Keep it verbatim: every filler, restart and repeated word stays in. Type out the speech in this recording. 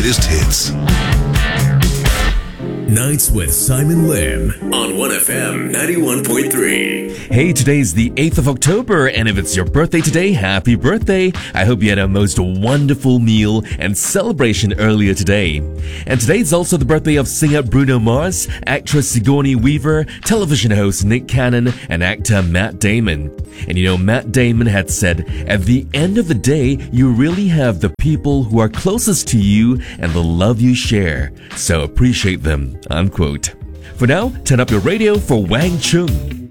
greatest hits. Nights with Simon Lim on one F M ninety-one point three. Hey, today's the eighth of October, and if it's your birthday today, happy birthday. I hope you had a most wonderful meal and celebration earlier today. And today's also the birthday of singer Bruno Mars, actress Sigourney Weaver, television host Nick Cannon, and actor Matt Damon. And you know, Matt Damon had said, at the end of the day, you really have the people who are closest to you and the love you share. So appreciate them, unquote. For now, turn up your radio for Wang Chung.